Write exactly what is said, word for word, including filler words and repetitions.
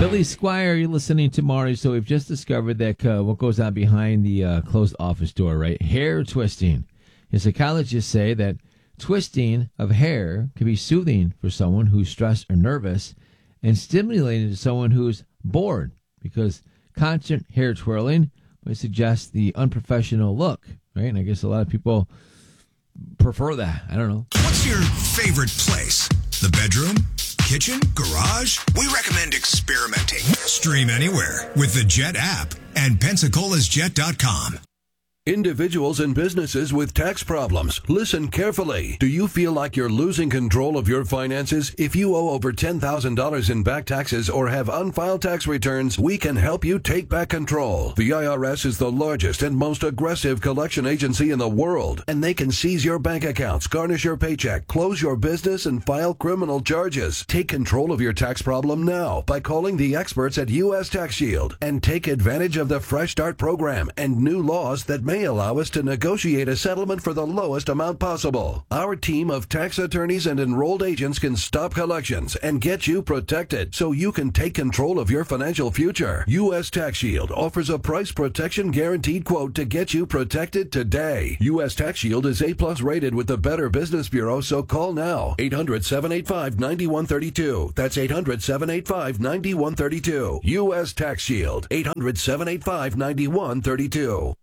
Billy Squire, you're listening to Maury. So we've just discovered that uh, what goes on behind the uh, closed office door, right? Hair twisting. And psychologists say that twisting of hair can be soothing for someone who's stressed or nervous and stimulating to someone who's bored, because constant hair twirling would suggest the unprofessional look, right? And I guess a lot of people prefer that. I don't know. What's your favorite place? The bedroom? Kitchen? Garage? We recommend experimenting. Stream anywhere with the Jet app and Pensacola's Jet dot com. Individuals and businesses with tax problems, listen carefully. Do you feel like you're losing control of your finances? If you owe over ten thousand dollars in back taxes or have unfiled tax returns, we can help you take back control. The I R S is the largest and most aggressive collection agency in the world, and they can seize your bank accounts, garnish your paycheck, close your business, and file criminal charges. Take control of your tax problem now by calling the experts at U S Tax Shield and take advantage of the Fresh Start program and new laws that may allow us to negotiate a settlement for the lowest amount possible. Our team of tax attorneys and enrolled agents can stop collections and get you protected so you can take control of your financial future. U S Tax Shield offers a price protection guaranteed quote to get you protected today. U S Tax Shield is A plus rated with the Better Business Bureau, so call now. eight hundred, seven eight five, nine one three two. That's eight hundred, seven eight five, nine one three two. U S Tax Shield. eight hundred, seven eight five, nine one three two.